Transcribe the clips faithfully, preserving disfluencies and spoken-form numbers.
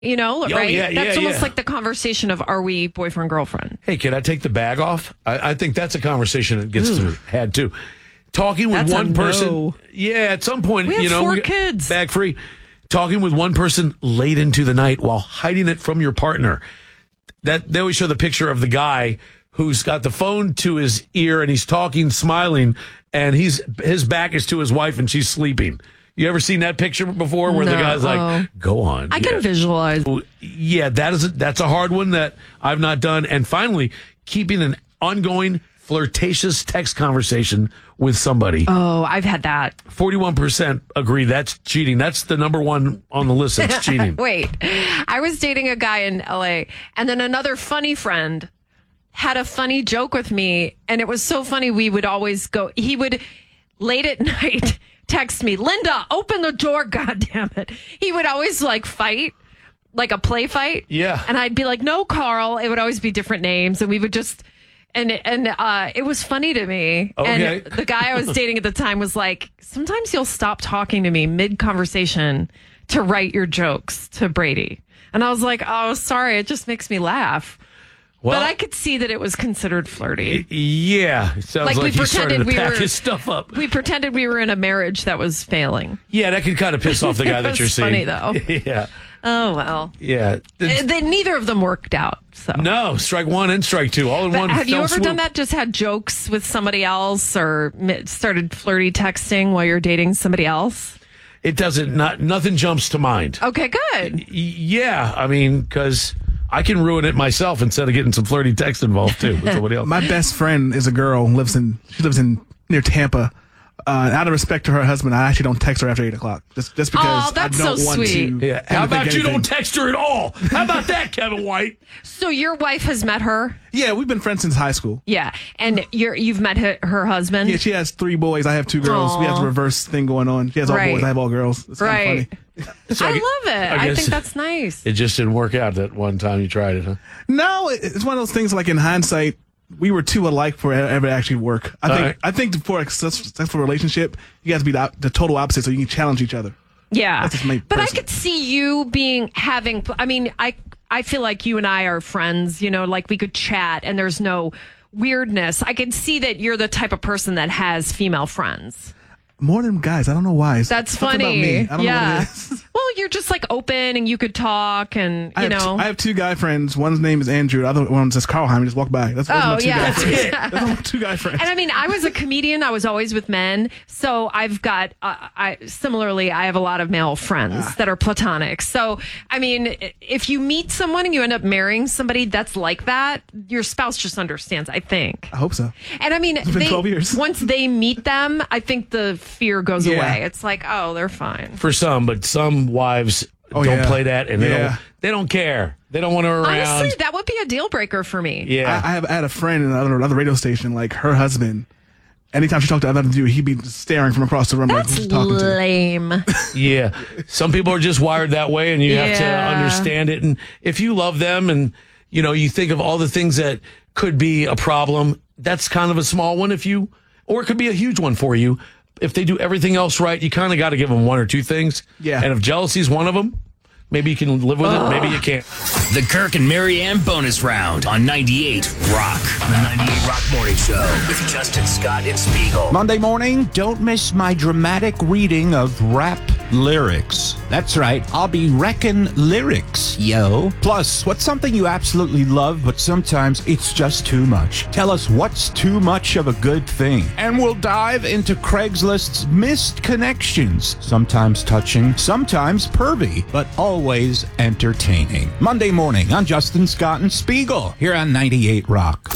You know, Oh, right? yeah, that's yeah, almost yeah. like the conversation of, are we boyfriend, girlfriend? Hey, can I take the bag off? I, I think that's a conversation that gets to, had too. Talking with That's a one person. no. Yeah, at some point, We have you know, four we- kids. bag free. Talking with one person late into the night while hiding it from your partner. That they always show the picture of the guy who's got the phone to his ear and he's talking, smiling, and he's his back is to his wife and she's sleeping. You ever seen that picture before where the No. guy's like, "Go on." I can Yeah. visualize. Yeah, that is a, that's a hard one that I've not done. And finally, keeping an ongoing flirtatious text conversation with somebody. Oh, I've had that. forty-one percent agree that's cheating. That's the number one on the list. That's cheating. Wait, I was dating a guy in L A, and then another funny friend had a funny joke with me, and it was so funny. We would always go, he would late at night text me, Linda, open the door, goddamn it. He would always like fight, like a play fight. Yeah. And I'd be like, no, Carl. It would always be different names, and we would just, and and uh, it was funny to me. Okay. And the guy I was dating at the time was like, sometimes you'll stop talking to me mid conversation to write your jokes to Brady. And I was like, oh, sorry, it just makes me laugh. Well, But I could see that it was considered flirty. yeah. It sounds Like, like, we he started pretended to we pack were- his stuff up. We pretended we were in a marriage that was failing. Yeah, that can kind of piss off the guy It that was you're seeing. funny, though. Yeah. Oh, well. Yeah. Uh, they, neither of them worked out. So. No, strike one and strike two, all in But one. have you fell ever swoop. done that? Just had jokes with somebody else or mi- started flirty texting while you're dating somebody else? It doesn't. Not nothing jumps to mind. Okay, good. Y- Yeah, I mean, because I can ruin it myself instead of getting some flirty text involved too with somebody else. My best friend is a girl lives in she lives in near Tampa. Uh, out of respect to her husband, I actually don't text her after eight o'clock. Just just because Oh, that's I don't so want sweet. to. Yeah. have How to think about you anything. don't text her at all? How about that, Kevin White? So your wife has met her? Yeah, we've been friends since high school. Yeah. And you're, you've met her, her husband? Yeah, she has three boys. I have two girls. We have the reverse thing going on. She has all Right. boys. I have all girls. It's kind Right. of funny. So I gu- love it. I, guess think that's nice. It just didn't work out that one time you tried it, huh? No, it- it's one of those things. Like in hindsight, we were too alike for it ever to actually work. I All think. right. I think for a success- successful relationship, you guys be the, the total opposite, so you can challenge each other. Yeah. That's just my But I personal- could see you being having I mean, I I feel like you and I are friends, you know, like we could chat and there's no weirdness. I can see that you're the type of person that has female friends. More than guys. I don't know why. It's That's something funny. About me. I don't yeah. know what it is. Well, you're just like open and you could talk and I you have, know. t- I have two guy friends. One's name is Andrew. The other one's just Carl Heim. Just walk by. That's, those are Oh, my two yeah. guy friends. That's Those are my two guy friends. And I mean, I was a comedian. I was always with men. So I've got, uh, I similarly, I have a lot of male friends Ah. that are platonic. So, I mean, if you meet someone and you end up marrying somebody that's like that, your spouse just understands, I think. I hope so. And I mean, been they, twelve years. once they meet them, I think the fear goes Yeah. away. It's like, oh, they're fine. For some, but some wives Oh, don't yeah. play that, and they Yeah. don't. They don't care. They don't want her around. Honestly, that would be a deal breaker for me. yeah. I, I have I had a friend in another, another radio station. Like her husband, anytime she talked to another dude, he'd be just staring from across the room. like, That's who's she talking to? lame. Yeah. Some people are just wired that way and you have to Yeah. understand it. And if you love them and, you know, you think of all the things that could be a problem, that's kind of a small one if you, or it could be a huge one for you. If they do everything else right, you kind of got to give them one or two things. Yeah. And if jealousy is one of them, maybe you can live with it. Maybe you can't. The Kirk and Marianne bonus round on ninety-eight Rock. The ninety-eight Rock Morning Show with Justin Scott and Spiegel. Monday morning, don't miss my dramatic reading of rap lyrics. That's right, I'll be wrecking lyrics, yo. Plus, what's something you absolutely love, but sometimes it's just too much? Tell us what's too much of a good thing. And we'll dive into Craigslist's missed connections. Sometimes touching, sometimes pervy, but always entertaining. Monday morning on Justin Scott and Spiegel, here on ninety-eight Rock.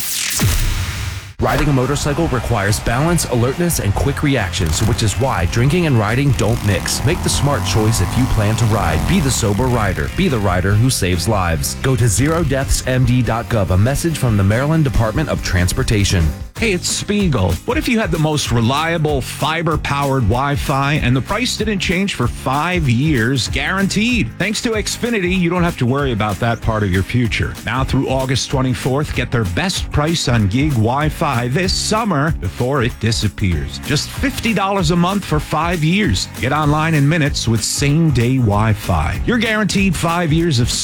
Riding a motorcycle requires balance, alertness, and quick reactions, which is why drinking and riding don't mix. Make the smart choice if you plan to ride. Be the sober rider. Be the rider who saves lives. Go to zero deaths m d dot gov, a message from the Maryland Department of Transportation. Hey, it's Spiegel. What if you had the most reliable fiber-powered Wi-Fi and the price didn't change for five years, guaranteed? Thanks to Xfinity, you don't have to worry about that part of your future. Now through August twenty-fourth, get their best price on gig Wi-Fi this summer before it disappears. Just fifty dollars a month for five years. Get online in minutes with same-day Wi-Fi. You're guaranteed five years of